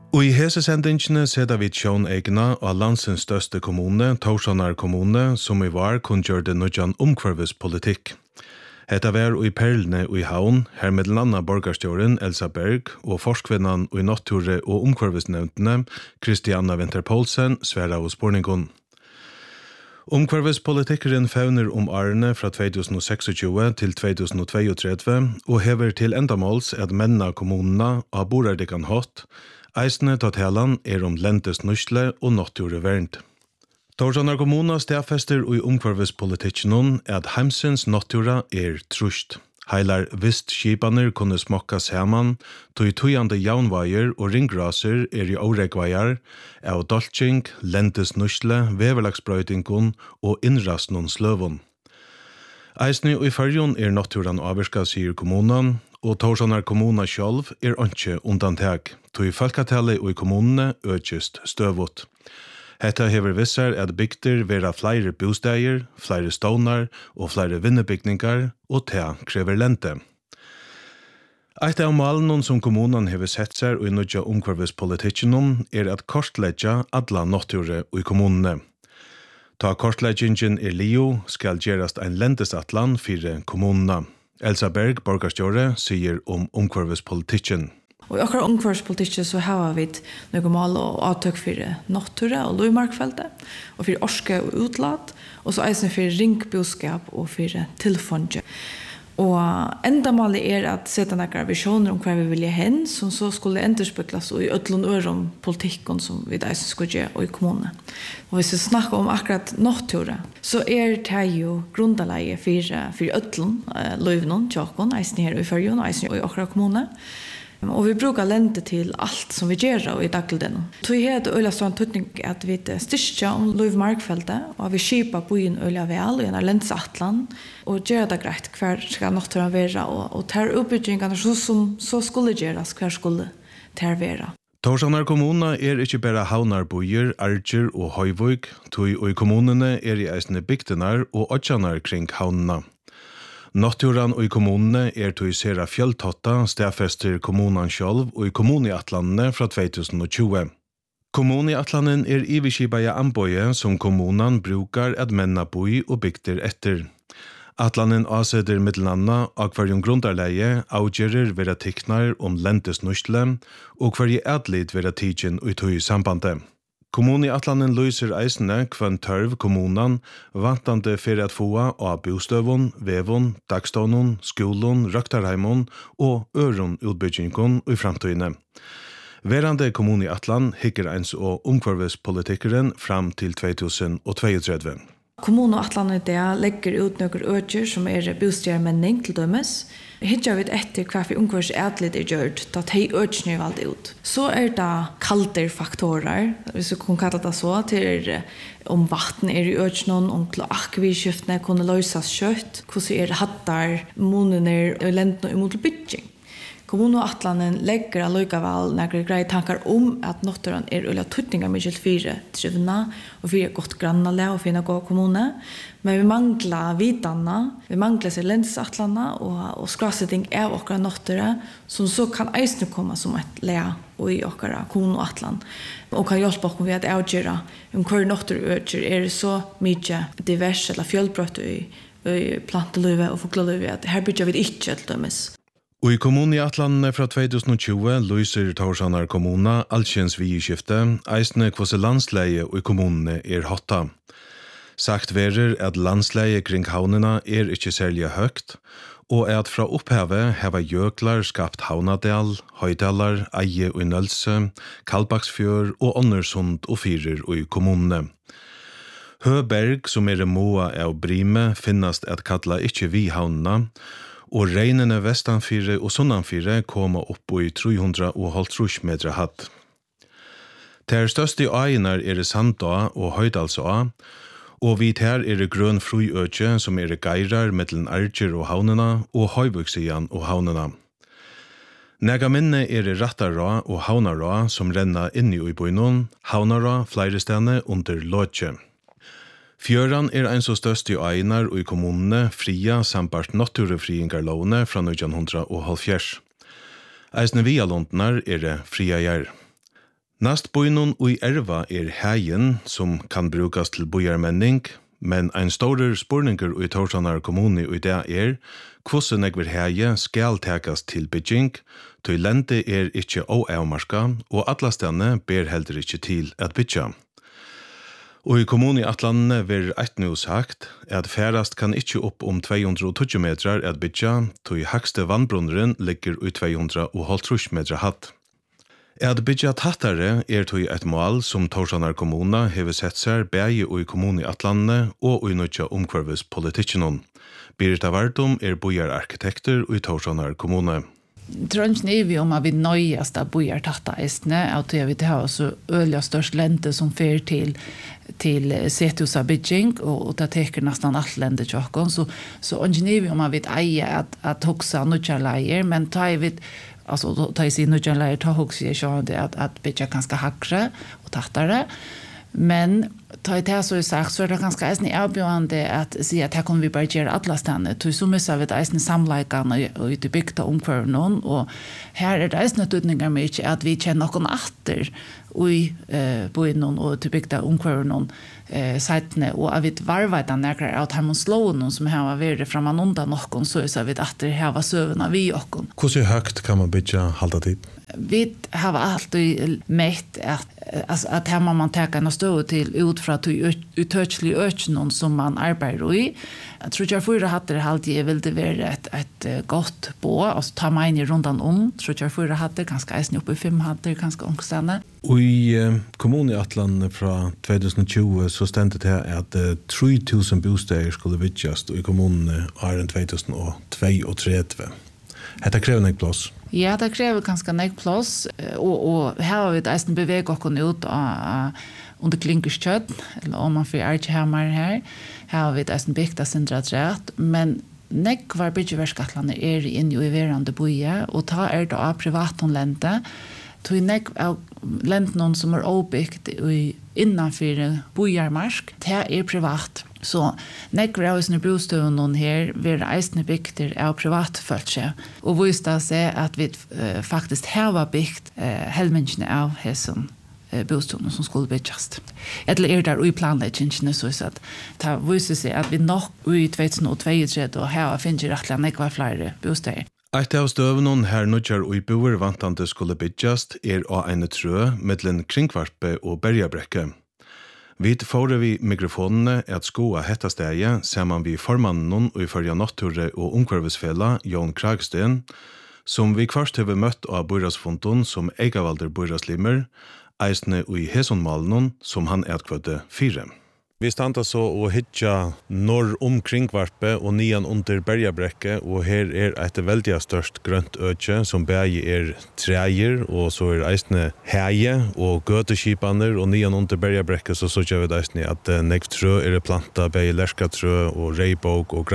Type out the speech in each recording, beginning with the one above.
Og I hese sendingene setter vi Sjån Egna av landsens største kommune, Torsanar kommune, som I var kunngjørte nødjan omkvarvespolitikk. Hetta var i perlene i havn, her med landa borgarstjåren Elsa Berg og forskvinnan i nature- og omkvarvesnevntene Christiana Winter Poulsen sværa av spurningon. Omkvarvespolitikkeren fevner årene fra 2026 til 2032 og hever til endamåls at menna kommunene av borardikan hatt, eisne tatalan lentes nusle og naturvernt. Torsanar kommuna stedfester i omkvarvespolitikken at heimsins natura trust. Heilar vist skipaner kunne smokka saman, tog tøyande jaunveier og ringgraser I åregveier, av dolching, lentes nusle, veverlagsbrøytingon og innrastnon sløvon. Eisne i fyrjon naturan avvirka, sier kommunan, og Torsanar kommuna sjálv ikke undantag, tog folketallet i kommunene økest støvot. Hetta hever vissar at bygder vera flere bosteier, flere stånar og flere vinnebygningar, og ta krever lente. Eit av malen som kommunen hever sett seg i nødja omkvarvespolitikken at kortleggja alla nature i kommunene. Ta kortleggingen lio skal gerast ein lentesatlan fyrir kommunene. Elsa Berg, borgarstjåre, sier omkvarvespolitikken. Og I akkurat omkvarvespolitikken så har vi noen mål og avtøk for natura og løymarkfeltet, og for orske og utlat, og så eisen for ringboskap og for tilfondje. Og enda målet at sette noen visjoner hva vi vil hen, som så skulle enderspekles i ødlån øron politikken som vi eisen skulle gjøre i kommunen. Og hvis vi snakker om akkurat natura, så det jo grundaleie for ødlån, løyvnån, tjokken, eisen her i fyrjon, og eisen i akkurat kommunen. Og vi brukar lente til alt som vi gjør i dagligdagen. Så jeg har det øyla sånn tøtning at vi styrker om løyvmarkfeltet, og vi skipar byen øyla vel, og en lensatlan, og gjør det greit hver skal naturen være, og tar oppbyggingene som så skulle gjøres, hver skulle tar være. Torsanar kommuna ikke bare havnarbojer, arger og høyvøk, tog i kommunene I eisne bygdenar og åtjanar kring havnene. Naturan og i kommunene til sera fjelltotta stedfester kommunen sjálv og i kommuneatlandene fra 2020. Kommuneatlanen iverskibaja anbøye som kommunen brukar at menna boi og bygder etter. Atlanen avseder middelanna av hverjum grundarleie avgjerer vera tiknar lentes nusle og hverje adlid vera tidjen ut i sambandet. Kommuneatlanen løser eisene kvann tørv kommunen vantande for at få av bostøvun, vevun, dagstånun, skolun, røktarheimon og øron utbyggingen i framtøyene. Verande kommuneatlan hikker eins og omkvarvespolitikkeren fram til 2032. Kommuneatlanen legger ut noen øker som bostjermenning til dømes. Hittar vi etter hva for omkvarvesatlet gjort, da de økene valgt ut. Så det kalderfaktorer, hvis vi kan kalle det så, til om vatten I økene, om kloakkvidskiftene kunne løses kjøtt, hvordan hattar, måneder og lentene imot bygging. Kommuneatlanen legger allikevel noen greie tankar at naturen øyla tøtninger mye fire trivna og fire godt grannale og finne god kommune. Men vi mangler vidana, vi mangler seg lensatlaner og skrasetting av okra nature som så kan eisne komme som et lea i okra kommuneatlan og kan hjelpe oss ved å avgjøre hver naturøker så mye divers eller fjellbrøtt i planteløyve og fuglaløyve at her bygger vi ikke til dømes. Og i kommuneatlandene fra 2020 løser Torsanar kommuna alskjens vieskifte, eisne kvose landsleie og i kommunene hatta. Sagt verer at landsleie kring havnena ikke særlig høgt, og at fra opphavet heva gjøklar skapt havnadal, høydalar, eie og nølse, Kalbaksfjør og Åndersund og fyrer i kommunene. Høberg, som moa av Brime, finnast at kalla ikke vi havnena, og regnene vestanfire og sunnanfire koma opp i 350 meter hatt. Ter største øyner Sandå og Høydalså, og vi ter grøn fruøkje som geirar mellom Arger og havnena og Høyvøksian og havnena. Nega minne Rattarå og Havnarå som renna inni i bøynon, Havnarå fleirestene under Låtje. Fjøran en så største einar og i kommunene fria sambart naturfriingarlovene fra 1970. Eisne vialondnar fria gjer. Nast boinon ui erva Hægen, som kan brukas til bojarmenning, men ein større spurninger ui Tórshavnar kommuni ui det hvordan ekver Hæge skal tekas til bygging, tøy lente ikkje óavmarska, og allastane ber heldur ikkje til at byggja. Og i kommuni Atlanne ver eitt nu sagt at færast kan ikkje opp 220 metrar at byggja, tøy hakste vannbrunneren ligger ui 250 metra hatt. At byggja tattare tøy et mål som Tórshavnar kommuna hever sett seg bægi ui kommuni Atlanne og ui nødja omkvarvespolitikkjennom. Birta Vardum bojararkitekter ui Tórshavnar kommune. Trønsen vi om at vi nøyast av bojartatta eisne, at vi har så øyla størst lente som fer til sethusa bygging, og det teker nesten alt lente tjokken, så ønsker vi om at vi eier at hoksa nødja leier, men ta vi alltså ta i sin nødja leier, ta hoksa jeg sånn at byggja ganske hakre og tattare, men ta i det så sagt så det ganska eisne avbjørende at si at her kommer vi bare gjøre alle stedene. Til så mye vi det eisne samleikene og ut i bygda omkvarven og her det eisne tydninger med at vi kjenner noen atter i boinen og til bygda omkvarven seitene og at vi varvet den nærkere at her må slå noen som har vært framan undan noen så vi at det her var søvende vi noen. Hvordan høyt kan man bygge halda tid? Vi har alltid mett at her må man teka en stå til ut fra utørselig økene som man arbeider i. Jeg tror jeg fyra hatter alltid vil det være et godt på, altså ta meg inn i rundan tror jeg fyra hatter, ganske eisen oppe i 5 hatter, ganske omstående. Og i kommunen i Atlanne fra 2020 så stendte det at 3000 bostäder skulle byggjast i kommunen åren 2032. Dette krever nek plass. Ja, det krever ganske nek plass, og her har vi eisen beveget oss ut under klinkerskjøtt, eller om man får Archhammer her har vi eisen bygd av sindradrett, men nek var byggjeverskattene inne i verande boje, og ta det av privatonlente, tog nek av lenten som obyggt innanfor bojarmarsk, det privat. Så nekvar av oss brostøvnen her vil eisne bygter av privatfølse, og viste seg at vi faktisk har byggt helmennene av hessen brostøvnen som skulle byggjast. Eller der i planleggingene så at det viste seg at vi nok i 2022 og her finner rettelig nekvar flere bostøyer. Eit av støvnen her nødjar og i boer vantande skulle byggjast av en trø mellom Kringvarpe og Berjabrekke. Vi får vi mikrofonene at skoa hetta steget sammen vi formannen og i Førja Nature og omkvarvesfela Jon Kragsten, som vi kvart har møtt av Bøyrasfonton som Egavalder Bøyraslimer, eisne og i Hesonmalen som han kvødde 4. Vi standa så og hitja norr Kringvarpe og nian under Berjabrekke, og her et veldig størst grønt økje som begge træger, og så eisne heie og gøteskipaner, og nian under Berjabrekke så gjør vi eisne at nektrø planta, begge lerskatrø og reibog og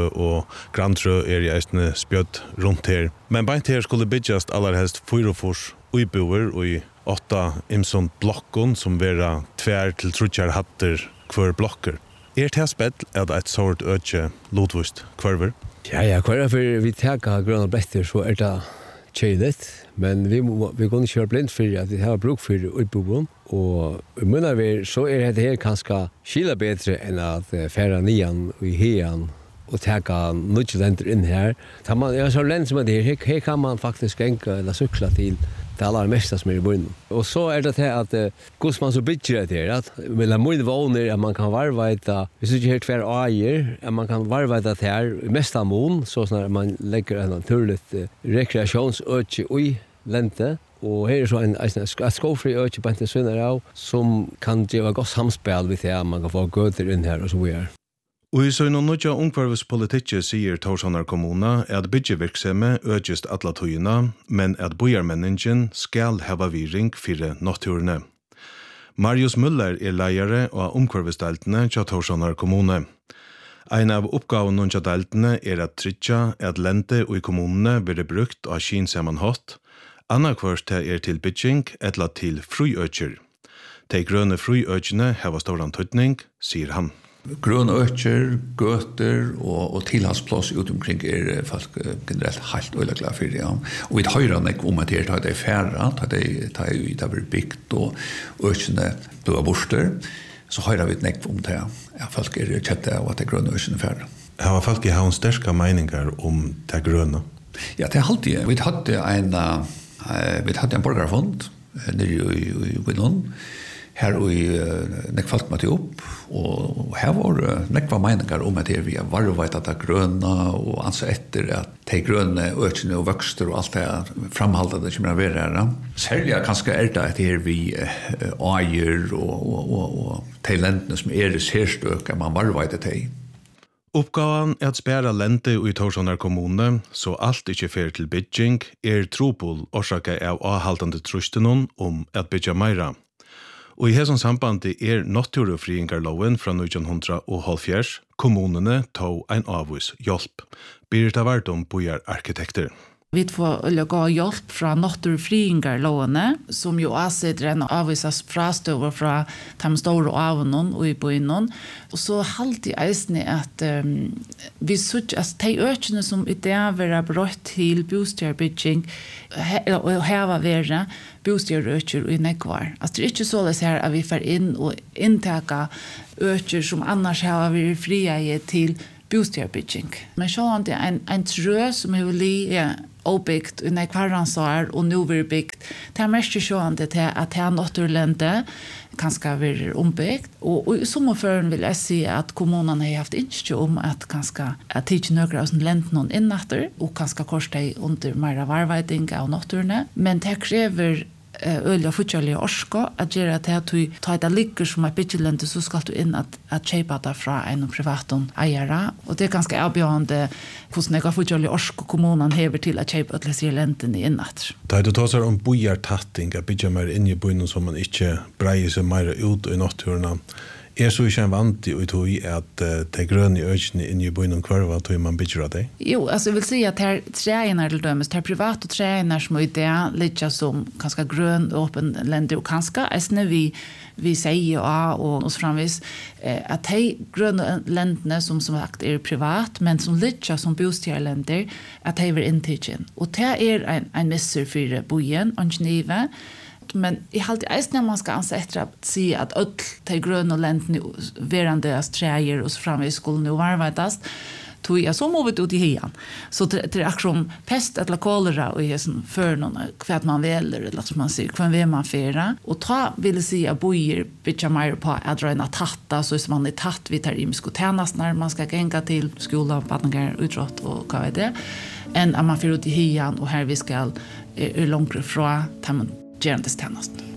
grantrø eisne spjøtt rundt her. Men beint her skulle byggjast allerhelst 4 uiboer og i 8 imson blokkon som vera 2 til 3 hatter hver blokker. Det spett at et sort økje lotvust kvarver? Ja, kvarver vi teka grønne bletter så det kjøydet, men vi kunne kjøre blind for at vi har bruk for utboen, og i munnen så det her kanskje skila bedre enn at færa nian og i hean og teka nødgelenter inn her. Så lent som det her kan man faktisk enka eller sykla til det aller mesta som i bunnen. Og så det til at hvordan man så bygger det her, at mellom mye våner at man kan varveita, hvis du ikke helt hver eier, at man kan varveita det her mest av mån, så sånn at man legger en naturlig rekreasjonsøkje i lente, og her så en skåfri økje på en sønner av, som kan gjøre godt samspill ved det, at man kan få gøter inn her og så videre. Og i søgn og nødja omkvarvespolitikk sier Tórshavnar kommuna at byggjevirksomhet økjest alla tøyina, men at bojarmenningen skal hava viring for naturene. Marius Müller leiare av omkvarvesdeltene til Tórshavnar kommune. En av oppgavene til deltene at tryggja at lente og i kommunene blir brukt av kinsammanhått, annakvart til bygging eller til fruøkjer. De grønne fruøkjene hava stor antydning, sier han. grøna ökjer, göter och tillhalsplats ut omkring folk generellt helt öliga glad för det. Ja. Och vi höra nek om att det är färra, att det är byggt och ökjene blåa borster, så höra vi nek om det. Ja, folk kjette av att det gröna ökjene färra. Har folk har en starka meningar om det gröna? Ja, det är alltid. Vi hade en borgarfond nere i Vinnlund. Här i nek folk møtte upp och här var nekva meningar om att vi har varvat att det gröna och ansa efter att det gröna ökene och växter och allt det framhållande som är vara här. Särskilt kanske är det att vi äger och talenten som är särstök man varvat det. Uppgavan är att spärra lente i Torsjonar kommune, så allt inte fer till bygging, tropol orsaka av avhaltande trustenon om att bygga meira. Og i hesson sambandi naturfriingarloven fra 1970 kommunene tog en avvis hjelp. Birta Vardom bojar arkitekter. Vi får gå hjelp fra naturfriingarlovene, som jo avsitter en avvisas frastøver fra de store avnån og i bøynån. Og så halte jeg eisne at vi sørger at de økene som i det vil brøtt til bostadbygging og heva være bostadøker i nekvar. Altså det er ikke så her at vi får inn og inntaka øker som annars har vært frie til bostadbygging. Men så det er en trø som er li obyggt i nekvarransar og nu blir byggt. Det er mest sjående til at det er naturlende kanskje blir ombyggt. Og i sommerføren vil jeg si at kommunene har haft innskje om at kanskje at det ikke nøkker av lent noen innatter og kanskje korset under mer varveiding av naturene. Men det krever öliga futjaliga orska att göra det att du tar det ligger som ett byggjelende så ska du in att köpa det från en privaton ägare och det är ganska avgörande hur några futjaliga orska kommunen häver till att köpa ett läsjelenten i innat. Da du tar om bojartatting att bygga mer in i byn som man inte breier sig mer ut i naturen. Så ikke en vant i tog at det grønne økene inne i byen kvarva tog man bygger av det? Jo, altså jeg vil si at her træene til dømes, her private træene som i det litt som kanskje grønn, åpen lender, og kanskje vi sier og så framvis at de grønne lendene som sagt privat, men som litt som bostadlender, at de er inntidsjen. Og det en misser for byen, og knive, men I halt eisne man ska anse efter att se att öll de gröna länderna veranderas träger och så framme i skolan nu varvatas tog jag så movet ut i hian. Så det är akkurat pest eller kolera och är sån för någon för att man väljer eller som man säger kvar vem man fira och ta vill säga bojer bitcha mer på att dra en tatta så som man är tatt vi tar i skotenas när man ska gänga till skolan på att utråt och vad är det än att man får ut i hian och här vi ska långt från gerandes tennast.